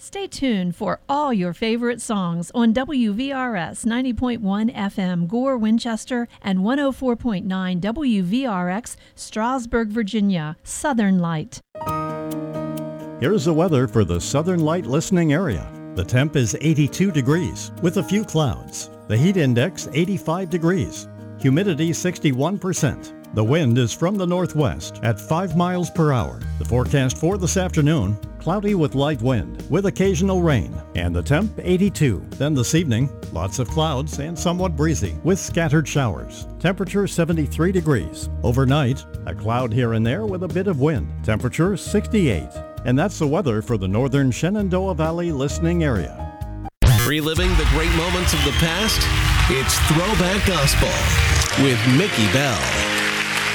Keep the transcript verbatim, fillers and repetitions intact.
Stay tuned for all your favorite songs on W V R S ninety point one F M Gore, Winchester, and one oh four point nine W V R X Strasburg, Virginia. Southern Light. Here's the weather for the Southern Light listening area. The temp is eighty-two degrees with a few clouds. The heat index eighty-five degrees. Humidity sixty-one percent. The wind is from the northwest at five miles per hour. The forecast for this afternoon, cloudy with light wind with occasional rain, and the temp eighty-two. Then this evening, lots of clouds and somewhat breezy with scattered showers. Temperature seventy-three degrees. Overnight, a cloud here and there with a bit of wind. Temperature sixty-eight. And that's the weather for the northern Shenandoah Valley listening area. Reliving the great moments of the past? It's Throwback Gospel with Mickey Bell.